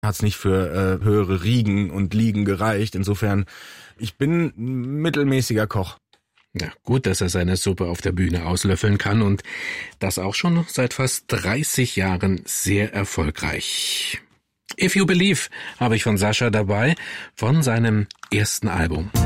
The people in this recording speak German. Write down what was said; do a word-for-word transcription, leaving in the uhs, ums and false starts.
hat's nicht für äh, höhere Riegen und Liegen gereicht. Insofern, ich bin mittelmäßiger Koch. Ja, gut, dass er seine Suppe auf der Bühne auslöffeln kann und das auch schon seit fast dreißig Jahren sehr erfolgreich. If You Believe habe ich von Sascha dabei, von seinem ersten Album.